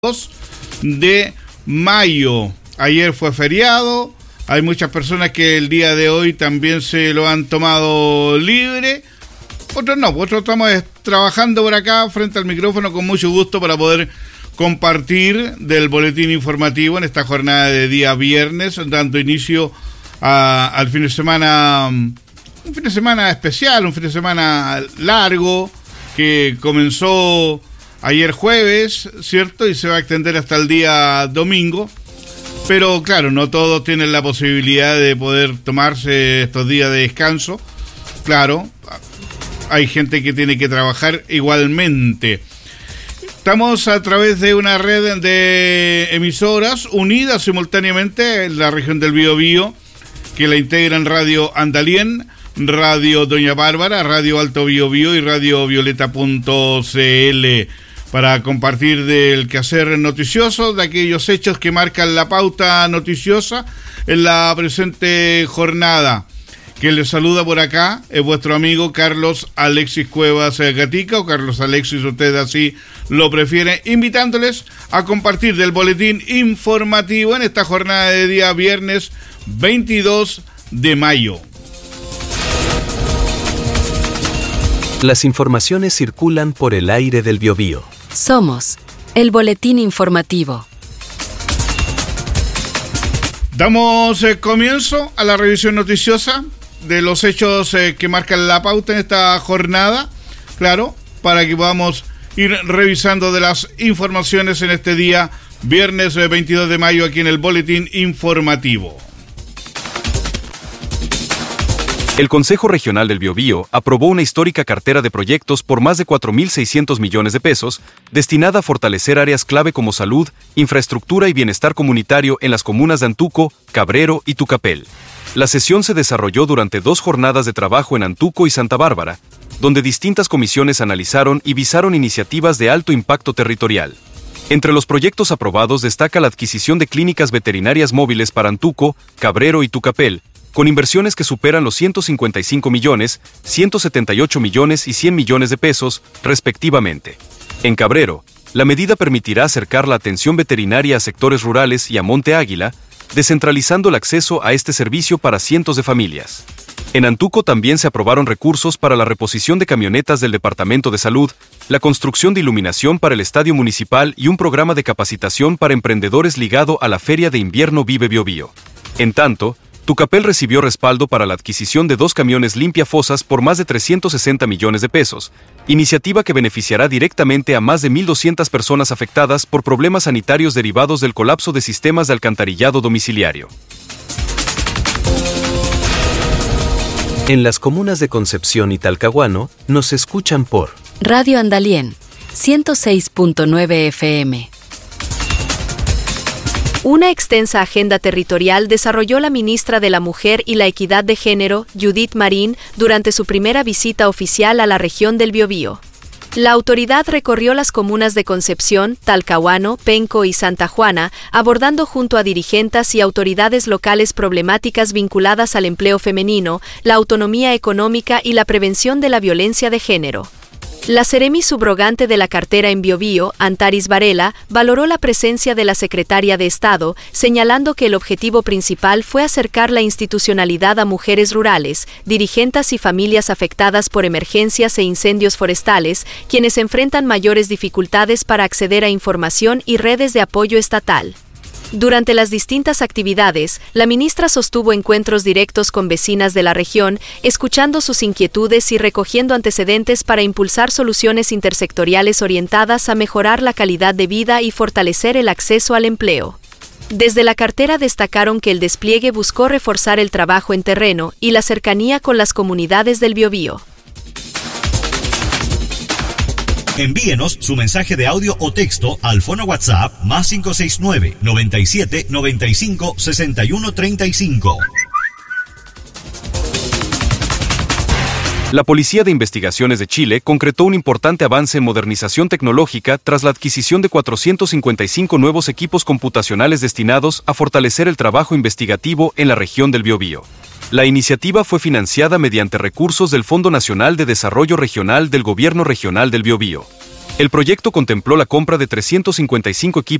2 de mayo. Ayer fue feriado, hay muchas personas que el día de hoy también se lo han tomado libre, otros no, otros estamos trabajando por acá frente al micrófono con mucho gusto para poder compartir del boletín informativo en esta jornada de día viernes, dando inicio al fin de semana, un fin de semana especial, un fin de semana largo que comenzó ayer jueves, ¿cierto? Y se va a extender hasta el día domingo. Pero claro, no todos tienen la posibilidad de poder tomarse estos días de descanso. Claro, hay gente que tiene que trabajar igualmente. Estamos a través de una red de emisoras unidas simultáneamente en la región del Biobío, que la integran Radio Andalien, Radio Doña Bárbara, Radio Alto Biobío y Radio Violeta.cl, para compartir del quehacer noticioso, de aquellos hechos que marcan la pauta noticiosa en la presente jornada. Quien les saluda por acá es vuestro amigo Carlos Alexis Cuevas Gatica, o Carlos Alexis, usted así lo prefiere, invitándoles a compartir del boletín informativo en esta jornada de día viernes 22 de mayo. Las informaciones circulan por el aire del Biobío. Somos el boletín informativo. Damos comienzo a la revisión noticiosa de los hechos que marcan la pauta en esta jornada, claro, para que podamos ir revisando de las informaciones en este día, viernes 22 de mayo, aquí en el boletín informativo. El Consejo Regional del Biobío aprobó una histórica cartera de proyectos por más de 4.600 millones de pesos, destinada a fortalecer áreas clave como salud, infraestructura y bienestar comunitario en las comunas de Antuco, Cabrero y Tucapel. La sesión se desarrolló durante 2 jornadas de trabajo en Antuco y Santa Bárbara, donde distintas comisiones analizaron y visaron iniciativas de alto impacto territorial. Entre los proyectos aprobados destaca la adquisición de clínicas veterinarias móviles para Antuco, Cabrero y Tucapel, con inversiones que superan los 155 millones, 178 millones y 100 millones de pesos, respectivamente. En Cabrero, la medida permitirá acercar la atención veterinaria a sectores rurales y a Monte Águila, descentralizando el acceso a este servicio para cientos de familias. En Antuco también se aprobaron recursos para la reposición de camionetas del Departamento de Salud, la construcción de iluminación para el estadio municipal y un programa de capacitación para emprendedores ligado a la Feria de Invierno Vive Biobío. En tanto, Tucapel recibió respaldo para la adquisición de 2 camiones limpiafosas por más de 360 millones de pesos, iniciativa que beneficiará directamente a más de 1.200 personas afectadas por problemas sanitarios derivados del colapso de sistemas de alcantarillado domiciliario. En las comunas de Concepción y Talcahuano nos escuchan por Radio Andalien, 106.9 FM. Una extensa agenda territorial desarrolló la ministra de la Mujer y la Equidad de Género, Judith Marín, durante su primera visita oficial a la región del Biobío. La autoridad recorrió las comunas de Concepción, Talcahuano, Penco y Santa Juana, abordando junto a dirigentes y autoridades locales problemáticas vinculadas al empleo femenino, la autonomía económica y la prevención de la violencia de género. La seremi subrogante de la cartera en Biobío, Antaris Varela, valoró la presencia de la secretaria de Estado, señalando que el objetivo principal fue acercar la institucionalidad a mujeres rurales, dirigentes y familias afectadas por emergencias e incendios forestales, quienes enfrentan mayores dificultades para acceder a información y redes de apoyo estatal. Durante las distintas actividades, la ministra sostuvo encuentros directos con vecinas de la región, escuchando sus inquietudes y recogiendo antecedentes para impulsar soluciones intersectoriales orientadas a mejorar la calidad de vida y fortalecer el acceso al empleo. Desde la cartera destacaron que el despliegue buscó reforzar el trabajo en terreno y la cercanía con las comunidades del Biobío. Envíenos su mensaje de audio o texto al fono WhatsApp más 569 97 95 61 35. La Policía de Investigaciones de Chile concretó un importante avance en modernización tecnológica tras la adquisición de 455 nuevos equipos computacionales destinados a fortalecer el trabajo investigativo en la región del Biobío. La iniciativa fue financiada mediante recursos del Fondo Nacional de Desarrollo Regional del Gobierno Regional del Biobío. El proyecto contempló la compra de 355 equipos